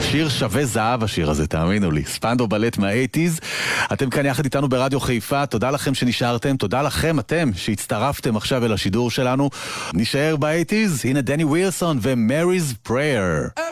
שיר שווה זהב השיר הזה, תאמינו לי. ספנדו בלט מה-80s. אתם כאן יחד איתנו ברדיו חיפה, תודה לכם שנשארתם, תודה לכם אתם שהצטרפתם עכשיו אל השידור שלנו. נשאר ב-80s, הנה דני ווילסון ו-Mary's Prayer.